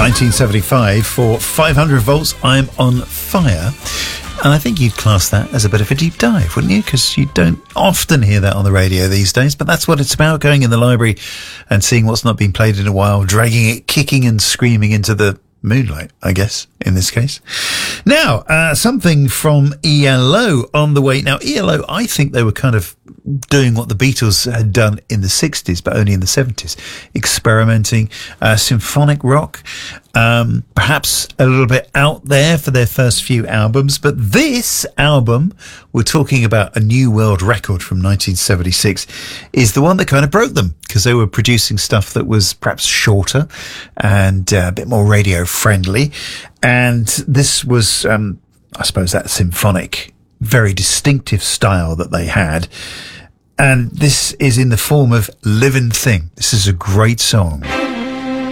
1975 for 500 volts, I'm on fire. And I think you'd class that as a bit of a deep dive, wouldn't you? Because you don't often hear that on the radio these days, but that's what it's about, going in the library and seeing what's not been played in a while, dragging it, kicking and screaming into the moonlight, I guess, in this case. Now, something from ELO on the way. Now, ELO, I think they were kind of doing what the Beatles had done in the 60s, but only in the 70s. Experimenting, symphonic rock, perhaps a little bit out there for their first few albums. But this album, we're talking about a new world record from 1976, is the one that kind of broke them, because they were producing stuff that was perhaps shorter and a bit more radio friendly. And this was, I suppose, that symphonic, very distinctive style that they had. And this is in the form of Living Thing. This is a great song.